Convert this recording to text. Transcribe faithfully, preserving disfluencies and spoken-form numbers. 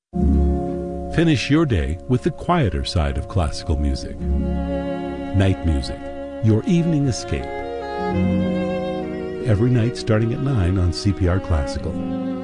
Finish your day with the quieter side of classical music. Night music, your evening escape. Every night starting at nine on C P R Classical.